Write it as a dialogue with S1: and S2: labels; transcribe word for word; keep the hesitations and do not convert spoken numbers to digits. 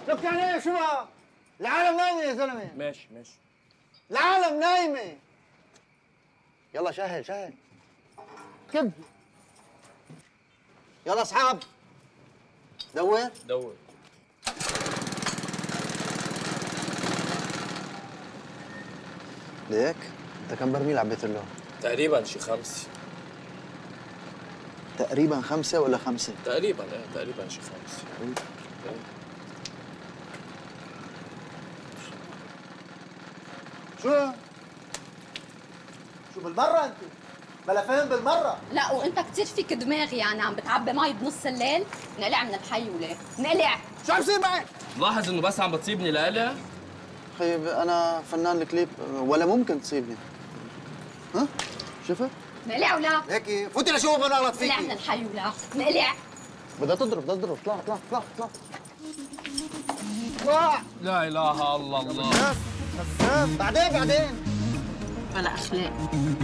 S1: لك يعني ايه شو بقى؟ العالم نايمه يا زلمه.
S2: ماشي ماشي.
S1: العالم نايمه. يلا شهل شهل. كب. يلا اصحاب. دور
S2: دور.
S1: ليك؟ انت كم برميل عبيت له؟
S2: تقريبا شي خمس.
S1: تقريبا خمسة ولا خمسة؟
S2: تقريبا ايه تقريبا شي خمس.
S1: شو؟ شو بالمرة انت؟ بلا فهم بالمرة.
S3: لا وانت كثير فيك دماغ، يعني عم بتعبي مي بنص الليل. نقلع من الحي وليه؟ نقلع.
S1: شو عم يصير معك؟
S2: لاحظ انه بس عم بتصيبني لقلع.
S1: خيب انا فنان الكليب ولا ممكن تصيبني. ها؟ شفت؟
S3: نقلع ولا؟
S1: هيك فوتي لشوف انا غلط فيكي.
S3: نقلع من الحي ولا؟ نقلع.
S1: بدها تضرب بدها تضرب اطلع اطلع اطلع اطلع. اطلع.
S2: لا اله الا الله.
S1: بعدين بعدين.
S3: بلا اخلاق.